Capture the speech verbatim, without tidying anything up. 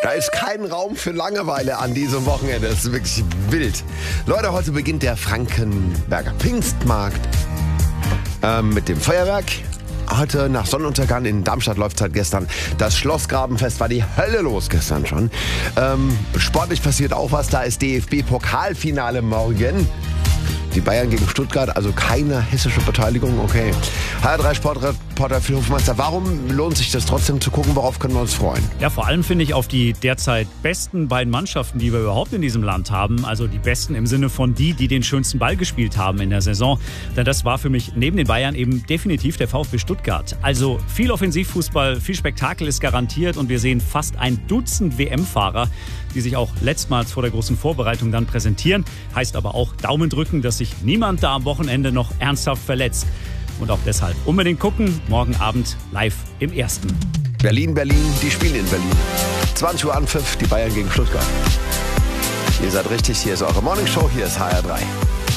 Da ist kein Raum für Langeweile an diesem Wochenende. Das ist wirklich wild. Leute, heute beginnt der Frankenberger Pfingstmarkt ähm, mit dem Feuerwerk. Heute nach Sonnenuntergang in Darmstadt läuft seit gestern das Schlossgrabenfest. War die Hölle los gestern schon. Ähm, sportlich passiert auch was. Da ist D F B-Pokalfinale morgen. Die Bayern gegen Stuttgart, also keine hessische Beteiligung, okay. H R drei Sportreporter Phil Hofmeister, warum lohnt sich das trotzdem zu gucken? Worauf können wir uns freuen? Ja, vor allem finde ich auf die derzeit besten beiden Mannschaften, die wir überhaupt in diesem Land haben. Also die besten im Sinne von die, die den schönsten Ball gespielt haben in der Saison. Denn das war für mich neben den Bayern eben definitiv der VfB Stuttgart. Also viel Offensivfußball, viel Spektakel ist garantiert und wir sehen fast ein Dutzend W M-Fahrer, die sich auch letztmals vor der großen Vorbereitung dann präsentieren. Heißt aber auch Daumen drücken, dass sich niemand da am Wochenende noch ernsthaft verletzt. Und auch deshalb unbedingt gucken, morgen Abend live im Ersten. Berlin, Berlin, die spielen in Berlin. zwanzig Uhr Anpfiff, die Bayern gegen Stuttgart. Ihr seid richtig, hier ist eure Morningshow, hier ist H R drei.